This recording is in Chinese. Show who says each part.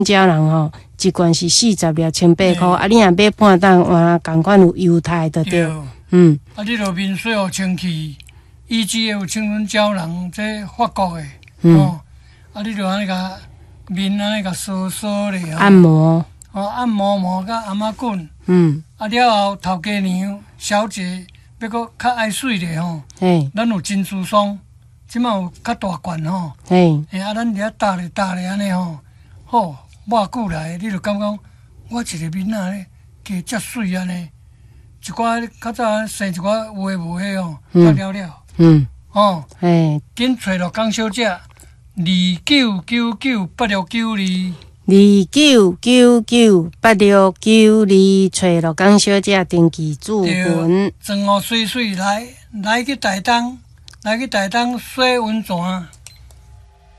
Speaker 1: 鸟人吼，一罐是40粒18块，啊，你若买半担，换共款有犹太的对。嗯。
Speaker 2: 啊，你落面水互清气，以至有青春胶囊，这法国的。哦。啊，你就安尼甲面安尼甲梳咧。
Speaker 1: 按摩。
Speaker 2: 按摩甲阿妈滚。啊了后头家娘小姐要搁较爱水咧吼。咱有珍珠霜，即马有较大罐吼。啊，咱伫遐搭咧安尼吼，好。偌久来，你就感觉我一个面仔咧，加遮水安尼，一寡较早生一寡有诶无诶哦，了了。紧找着江小姐29998692。
Speaker 1: 29998692，找着江小姐登记注文。
Speaker 2: 装好水来去台东，洗温泉。